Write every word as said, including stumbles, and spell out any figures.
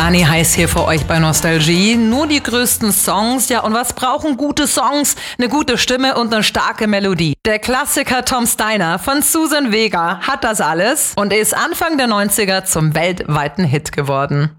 Money heißt hier für euch bei Nostalgie. Nur die größten Songs, ja, und was brauchen gute Songs? Eine gute Stimme und eine starke Melodie. Der Klassiker Tom Steiner von Susan Vega hat das alles und ist Anfang der neunziger zum weltweiten Hit geworden.